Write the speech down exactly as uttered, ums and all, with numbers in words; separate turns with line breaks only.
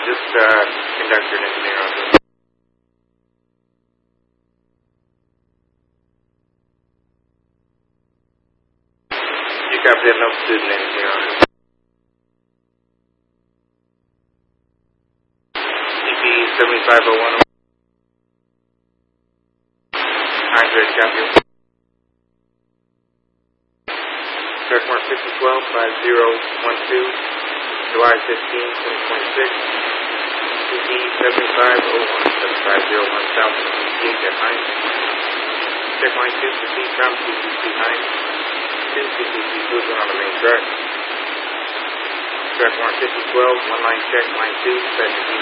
just uh, conductor and engineer on this. You copy that, no student engineer on it. C P seventy-five oh one. Hydrate, copy. Track mark fifty twelve five zero one two, July fifteenth, twenty twenty-six. C P seventy-five oh one seven five zero one South Gate at nine. Check line two, proceed from C C C nine. two C C C cruiser on the main track. Track mark fifty twelve, one line check, line two, session